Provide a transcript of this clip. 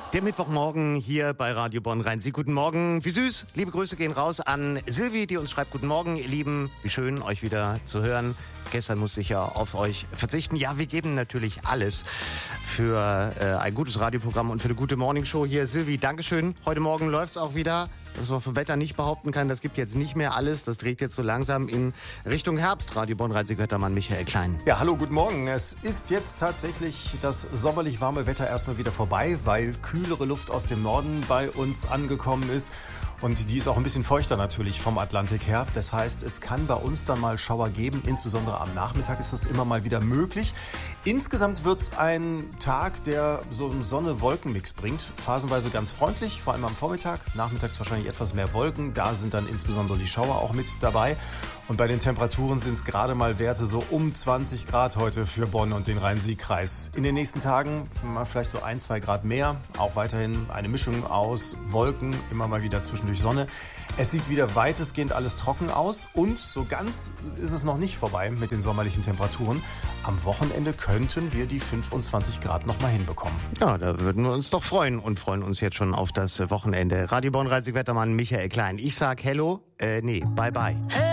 Der Mittwochmorgen hier bei Radio Bonn Rhein-Sieg. Guten Morgen. Wie süß. Liebe Grüße gehen raus an Silvi, die uns schreibt: Guten Morgen, ihr Lieben. Wie schön, euch wieder zu hören. Gestern musste ich ja auf euch verzichten. Ja, wir geben natürlich alles für ein gutes Radioprogramm und für eine gute Morningshow hier. Silvi, Dankeschön. Heute Morgen läuft's auch wieder. Was man vom Wetter nicht behaupten kann, das gibt jetzt nicht mehr alles. Das dreht jetzt so langsam in Richtung Herbst. Radio Bonn Rhein-Sieg hört der Mann Michael Klein. Ja, hallo, guten Morgen. Es ist jetzt tatsächlich das sommerlich warme Wetter erstmal wieder vorbei, weil kühlere Luft aus dem Norden bei uns angekommen ist. Und die ist auch ein bisschen feuchter natürlich vom Atlantik her. Das heißt, es kann bei uns dann mal Schauer geben. Insbesondere am Nachmittag ist das immer mal wieder möglich. Insgesamt wird es ein Tag, der so einen Sonne-Wolken-Mix bringt. Phasenweise ganz freundlich, vor allem am Vormittag. Nachmittags wahrscheinlich etwas mehr Wolken. Da sind dann insbesondere die Schauer auch mit dabei. Und bei den Temperaturen sind es gerade mal Werte so um 20 Grad heute für Bonn und den Rhein-Sieg-Kreis. In den nächsten Tagen mal vielleicht so 1-2 Grad mehr. Auch weiterhin eine Mischung aus Wolken, immer mal wieder zwischendurch Sonne. Es sieht wieder weitestgehend alles trocken aus und so ganz ist es noch nicht vorbei mit den sommerlichen Temperaturen. Am Wochenende könnten wir die 25 Grad noch mal hinbekommen. Ja, da würden wir uns doch freuen und freuen uns jetzt schon auf das Wochenende. Radio Bonn Rhein-Sieg Wettermann Michael Klein. Ich sag hello, bye bye. Hey.